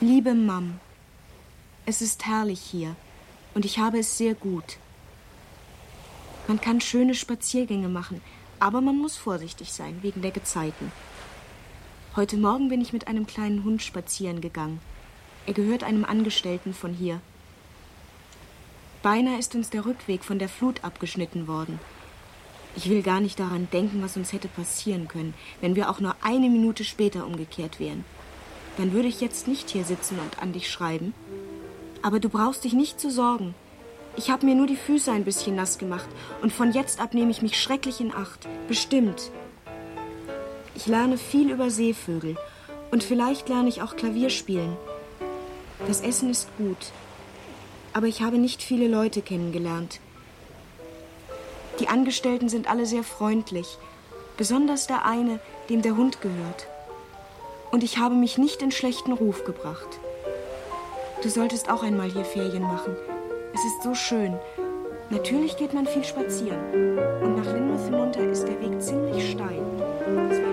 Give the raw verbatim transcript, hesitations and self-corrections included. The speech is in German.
Liebe Mam, es ist herrlich hier und ich habe es sehr gut. Man kann schöne Spaziergänge machen, aber man muss vorsichtig sein, wegen der Gezeiten. Heute Morgen bin ich mit einem kleinen Hund spazieren gegangen. Er gehört einem Angestellten von hier. Beinahe ist uns der Rückweg von der Flut abgeschnitten worden. Ich will gar nicht daran denken, was uns hätte passieren können, wenn wir auch nur eine Minute später umgekehrt wären. Dann würde ich jetzt nicht hier sitzen und an dich schreiben. Aber du brauchst dich nicht zu sorgen. Ich habe mir nur die Füße ein bisschen nass gemacht und von jetzt ab nehme ich mich schrecklich in Acht. Bestimmt. Ich lerne viel über Seevögel und vielleicht lerne ich auch Klavier spielen. Das Essen ist gut, aber ich habe nicht viele Leute kennengelernt. Die Angestellten sind alle sehr freundlich, besonders der eine, dem der Hund gehört. Und ich habe mich nicht in schlechten Ruf gebracht. Du solltest auch einmal hier Ferien machen. Es ist so schön. Natürlich geht man viel spazieren.